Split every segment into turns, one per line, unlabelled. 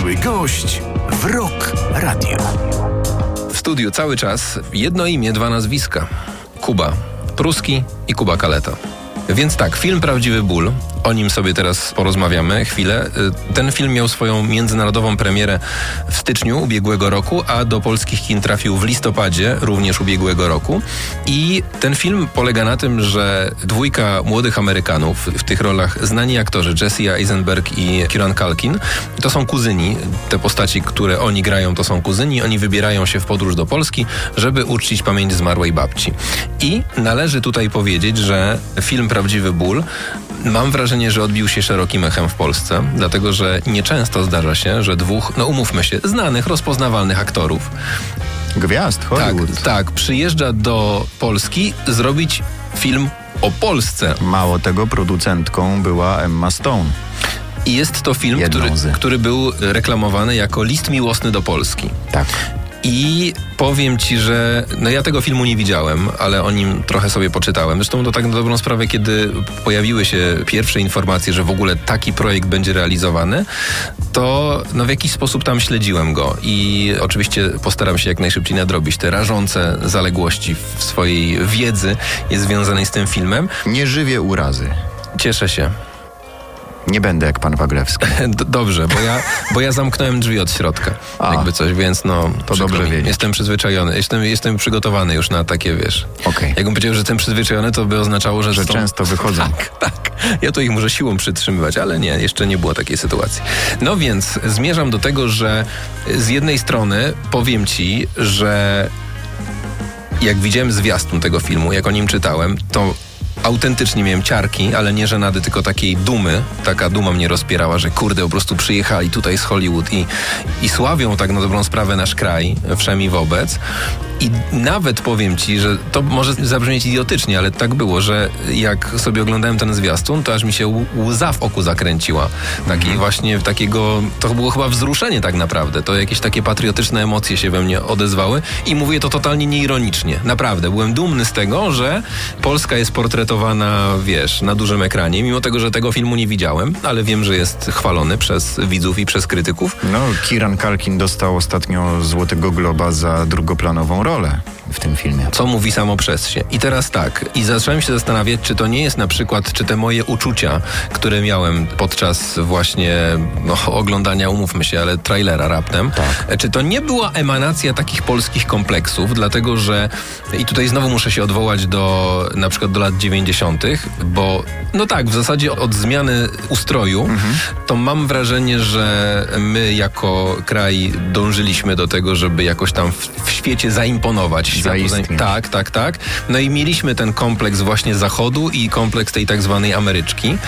Przyszły gość w Rock Radio.
W studiu cały czas jedno imię, dwa nazwiska. Kuba Pruski i Kuba Kaleta. Więc tak, film Prawdziwy ból, o nim sobie teraz porozmawiamy chwilę. Ten film miał swoją międzynarodową premierę w styczniu ubiegłego roku, a do polskich kin trafił w listopadzie również ubiegłego roku. I ten film polega na tym, że dwójka młodych Amerykanów, w tych rolach znani aktorzy Jesse Eisenberg i Kieran Culkin, to są kuzyni. Te postaci, które oni grają, to są kuzyni. Oni wybierają się w podróż do Polski, żeby uczcić pamięć zmarłej babci. I należy tutaj powiedzieć, że film Prawdziwy ból, mam wrażenie, że odbił się szerokim echem w Polsce, dlatego że nieczęsto zdarza się, że dwóch, no umówmy się, znanych, rozpoznawalnych aktorów,
gwiazd Hollywood.
Tak, przyjeżdża do Polski zrobić film o Polsce.
Mało tego, producentką była Emma Stone.
I jest to film, który był reklamowany jako list miłosny do Polski.
Tak.
I powiem ci, że ja tego filmu nie widziałem, ale o nim trochę sobie poczytałem. Zresztą to tak na dobrą sprawę, kiedy pojawiły się pierwsze informacje, że w ogóle taki projekt będzie realizowany, to w jakiś sposób tam śledziłem go i oczywiście postaram się jak najszybciej nadrobić te rażące zaległości w swojej wiedzy związanej z tym filmem.
Nie żywię urazy.
Cieszę się.
Nie będę jak pan Waglewski.
Dobrze, bo ja zamknąłem drzwi od środka. Jakby coś, więc
to dobrze wiedzieć.
Jestem przyzwyczajony. Jestem przygotowany już na takie, wiesz.
Okay.
Jakbym powiedział, że jestem przyzwyczajony, to by oznaczało, że
często wychodzą.
Tak. Ja to ich muszę siłą przytrzymywać, ale nie, jeszcze nie było takiej sytuacji. No więc zmierzam do tego, że z jednej strony powiem ci, że jak widziałem zwiastun tego filmu, jak o nim czytałem, to autentycznie miałem ciarki, ale nie żenady, tylko takiej dumy. Taka duma mnie rozpierała, że kurde, po prostu przyjechali tutaj z Hollywood i sławią tak na dobrą sprawę nasz kraj, wszemi wobec. I nawet powiem ci, że to może zabrzmieć idiotycznie, ale tak było, że jak sobie oglądałem ten zwiastun, to aż mi się łza w oku zakręciła. Takiego, to było chyba wzruszenie tak naprawdę. To jakieś takie patriotyczne emocje się we mnie odezwały i mówię to totalnie nieironicznie. Naprawdę, byłem dumny z tego, że Polska jest portretowana, na dużym ekranie, mimo tego, że tego filmu nie widziałem, ale wiem, że jest chwalony przez widzów i przez krytyków.
Kieran Culkin dostał ostatnio Złotego Globa za drugoplanową rolę w tym filmie.
Co mówi samo przez się. I teraz tak, i zacząłem się zastanawiać, czy to nie jest na przykład, czy te moje uczucia, które miałem podczas właśnie oglądania, umówmy się, ale trailera raptem, czy to nie była emanacja takich polskich kompleksów, dlatego że, i tutaj znowu muszę się odwołać na przykład do lat 90., bo w zasadzie od zmiany ustroju, to mam wrażenie, że my jako kraj dążyliśmy do tego, żeby jakoś tam w świecie zaimponować. Tak. No i mieliśmy ten kompleks właśnie Zachodu i kompleks tej tak zwanej Ameryczki.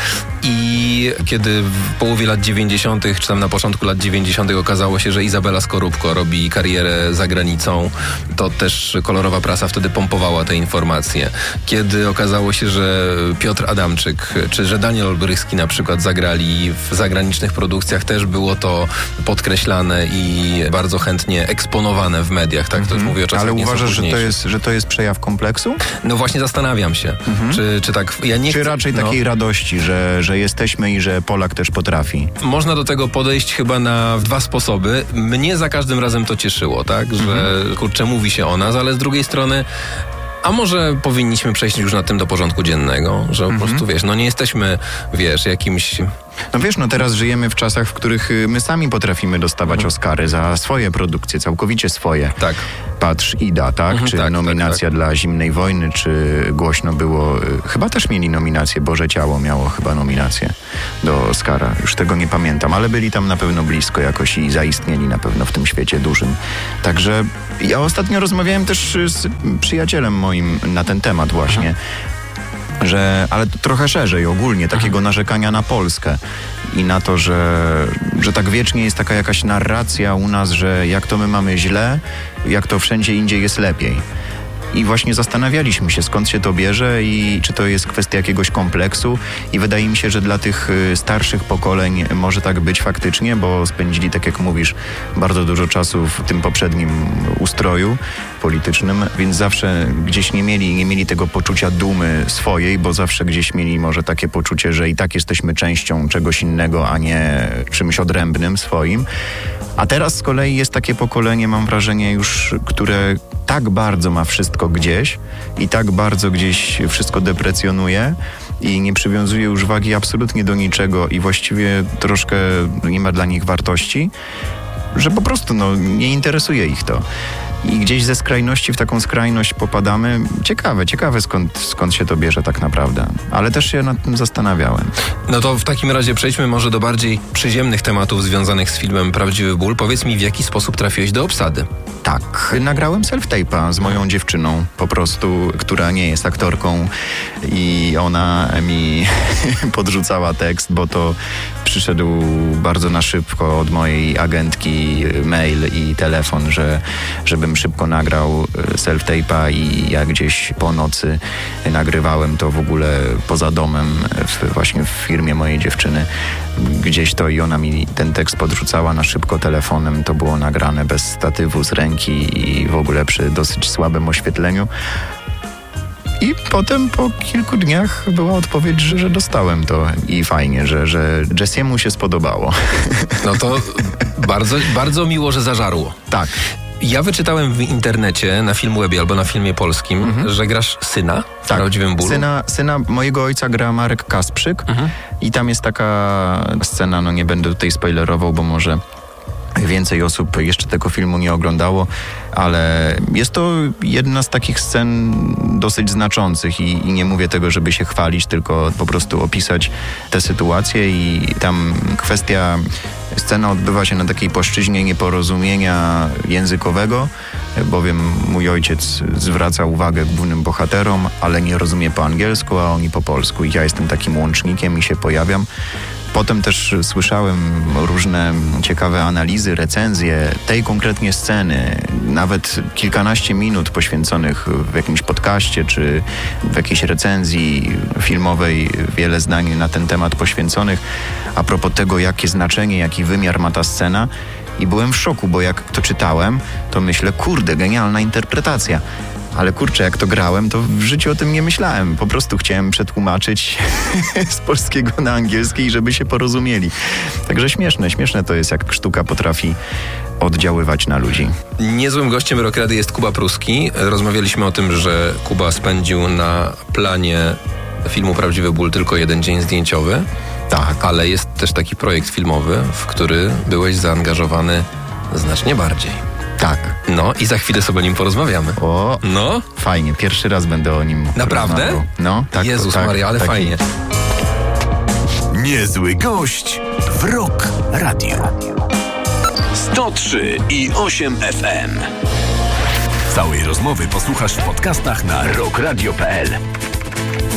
I kiedy w połowie lat 90., czy tam na początku lat 90. okazało się, że Izabela Skorupko robi karierę za granicą, to też kolorowa prasa wtedy pompowała te informacje. Kiedy okazało się, że Piotr Adamczyk, czy że Daniel Olbrychski na przykład zagrali w zagranicznych produkcjach, też było to podkreślane i bardzo chętnie eksponowane w mediach. Tak? To już mówię o czasach.
Ale uważasz, że to jest przejaw kompleksu?
No właśnie zastanawiam się. Czy tak...
Czy raczej takiej radości, że jesteśmy i że Polak też potrafi?
Można do tego podejść chyba na dwa sposoby. Mnie za każdym razem to cieszyło, tak? Że mówi się o nas, ale z drugiej strony a może powinniśmy przejść już na tym do porządku dziennego, że po prostu, nie jesteśmy, jakimś...
teraz żyjemy w czasach, w których my sami potrafimy dostawać Oscary za swoje produkcje, całkowicie swoje.
Tak.
Patrz Ida, tak? Czy nominacja dla Zimnej Wojny, czy głośno było... Chyba też mieli nominację, Boże Ciało miało chyba nominację do Oscara. Już tego nie pamiętam, ale byli tam na pewno blisko jakoś i zaistnieli na pewno w tym świecie dużym. Także ja ostatnio rozmawiałem też z przyjacielem moim na ten temat właśnie. Ale trochę szerzej, ogólnie, takiego narzekania na Polskę i na to, że tak wiecznie jest taka jakaś narracja u nas, że jak to my mamy źle, jak to wszędzie indziej jest lepiej. I właśnie zastanawialiśmy się, skąd się to bierze i czy to jest kwestia jakiegoś kompleksu. I wydaje mi się, że dla tych starszych pokoleń może tak być faktycznie, bo spędzili, tak jak mówisz, bardzo dużo czasu w tym poprzednim ustroju politycznym, więc zawsze gdzieś nie mieli tego poczucia dumy swojej, bo zawsze gdzieś mieli może takie poczucie, że i tak jesteśmy częścią czegoś innego, a nie czymś odrębnym swoim. A teraz z kolei jest takie pokolenie, mam wrażenie już, które tak bardzo ma wszystko gdzieś i tak bardzo gdzieś wszystko deprecjonuje i nie przywiązuje już wagi absolutnie do niczego i właściwie troszkę nie ma dla nich wartości, że po prostu nie interesuje ich to. I gdzieś ze skrajności w taką skrajność popadamy. Ciekawe skąd się to bierze tak naprawdę. Ale też się nad tym zastanawiałem.
No to w takim razie przejdźmy może do bardziej przyziemnych tematów związanych z filmem Prawdziwy ból. Powiedz mi, w jaki sposób trafiłeś do obsady?
Tak, nagrałem self-tape'a z moją dziewczyną, po prostu, która nie jest aktorką i ona mi podrzucała tekst, bo to przyszedł bardzo na szybko od mojej agentki mail i telefon, żebym szybko nagrał self-tape'a i ja gdzieś po nocy nagrywałem to w ogóle poza domem, właśnie w firmie mojej dziewczyny. Gdzieś to i ona mi ten tekst podrzucała na szybko telefonem. To było nagrane bez statywu, z ręki i w ogóle przy dosyć słabym oświetleniu. I potem po kilku dniach była odpowiedź, że dostałem to i fajnie, że Jessiemu się spodobało.
No to bardzo, bardzo miło, że zażarło.
Tak.
Ja wyczytałem w internecie, na Filmwebie albo na Filmie Polskim, że grasz syna w Prawdziwym bólu.
Syna mojego ojca gra Marek Kasprzyk i tam jest taka scena, nie będę tutaj spoilerował, bo może więcej osób jeszcze tego filmu nie oglądało, ale jest to jedna z takich scen dosyć znaczących i nie mówię tego, żeby się chwalić, tylko po prostu opisać tę sytuację i tam scena odbywa się na takiej płaszczyźnie nieporozumienia językowego, bowiem mój ojciec zwraca uwagę głównym bohaterom, ale nie rozumie po angielsku, a oni po polsku. I ja jestem takim łącznikiem i się pojawiam. Potem też słyszałem różne ciekawe analizy, recenzje tej konkretnie sceny, nawet kilkanaście minut poświęconych w jakimś podcaście czy w jakiejś recenzji filmowej, wiele zdań na ten temat poświęconych a propos tego, jakie znaczenie, jaki wymiar ma ta scena. I byłem w szoku, bo jak to czytałem, to myślę, kurde, genialna interpretacja. Ale kurczę, jak to grałem, to w życiu o tym nie myślałem. Po prostu chciałem przetłumaczyć z polskiego na angielski, żeby się porozumieli. Także śmieszne to jest, jak sztuka potrafi oddziaływać na ludzi.
Niezłym gościem Rockrady jest Kuba Pruski. Rozmawialiśmy o tym, że Kuba spędził na planie filmu Prawdziwy ból tylko jeden dzień zdjęciowy.
Tak.
Ale jest też taki projekt filmowy, w który byłeś zaangażowany znacznie bardziej.
Tak.
No i za chwilę sobie o nim porozmawiamy.
O,
no.
Fajnie, pierwszy raz będę o nim
Naprawdę?
rozmawiał. No, tak.
Jezus Maria, ale fajnie.
Niezły gość w Rock Radio. 103,8 FM. Całej rozmowy posłuchasz w podcastach na rockradio.pl.